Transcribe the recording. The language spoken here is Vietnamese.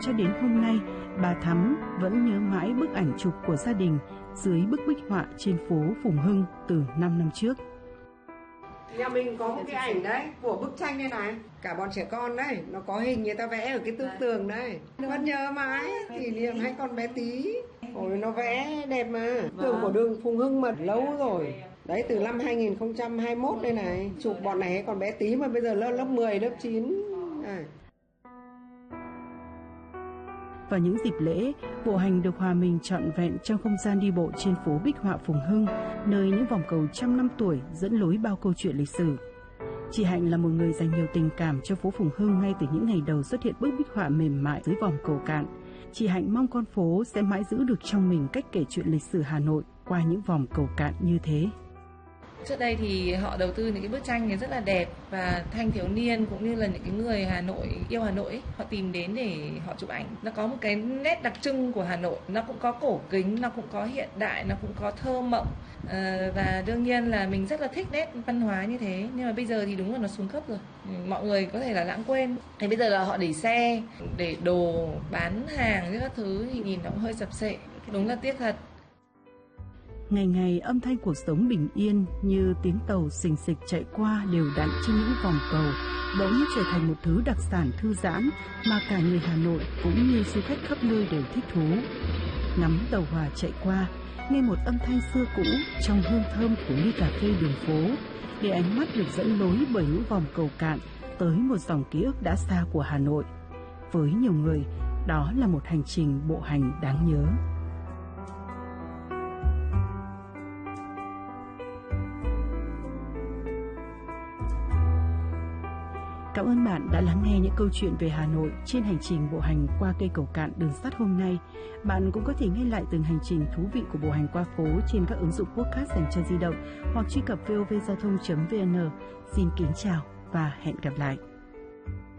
cho đến hôm nay, bà Thắm vẫn nhớ mãi bức ảnh chụp của gia đình dưới bức bích họa trên phố Phùng Hưng từ 5 năm trước. Nhà mình có một cái ảnh đấy của bức tranh đây này, cả bọn trẻ con đấy, nó có hình người ta vẽ ở cái tư tường đấy, vẫn nhớ mãi kỷ niệm hay con bé tí. Ôi nó vẽ đẹp mà. Tường của đường Phùng Hưng mà lâu rồi. Đấy từ năm 2021 đây này, chụp bọn này còn bé tí mà bây giờ lớp 10, lớp 9. Vào những dịp lễ, bộ hành được hòa mình trọn vẹn trong không gian đi bộ trên phố bích họa Phùng Hưng, nơi những vòng cầu trăm năm tuổi dẫn lối bao câu chuyện lịch sử. Chị Hạnh là một người dành nhiều tình cảm cho phố Phùng Hưng ngay từ những ngày đầu xuất hiện bức bích họa mềm mại dưới vòng cầu cạn. Chị Hạnh mong con phố sẽ mãi giữ được trong mình cách kể chuyện lịch sử Hà Nội qua những vòng cầu cạn như thế. Trước đây thì họ đầu tư những cái bức tranh rất là đẹp và thanh thiếu niên cũng như là những cái người Hà Nội yêu Hà Nội họ tìm đến để họ chụp ảnh. Nó có một cái nét đặc trưng của Hà Nội, nó cũng có cổ kính, nó cũng có hiện đại, nó cũng có thơ mộng, và đương nhiên là mình rất là thích nét văn hóa như thế. Nhưng mà bây giờ thì đúng là nó xuống cấp rồi, mọi người có thể là lãng quên. Thì bây giờ là họ để xe, để đồ bán hàng các thứ thì nhìn nó cũng hơi sập sệ, đúng là tiếc thật. Ngày ngày âm thanh cuộc sống bình yên như tiếng tàu xình xịch chạy qua đều đặn trên những vòng cầu bỗng trở thành một thứ đặc sản thư giãn mà cả người Hà Nội cũng như du khách khắp nơi đều thích thú. Ngắm tàu hỏa chạy qua, nghe một âm thanh xưa cũ trong hương thơm của ly cà phê đường phố, để ánh mắt được dẫn lối bởi những vòng cầu cạn tới một dòng ký ức đã xa của Hà Nội. Với nhiều người, đó là một hành trình bộ hành đáng nhớ. Cảm ơn bạn đã lắng nghe những câu chuyện về Hà Nội trên hành trình bộ hành qua cây cầu cạn đường sắt hôm nay. Bạn cũng có thể nghe lại từng hành trình thú vị của bộ hành qua phố trên các ứng dụng podcast dành cho di động hoặc truy cập vovgiao thông.vn. Xin kính chào và hẹn gặp lại.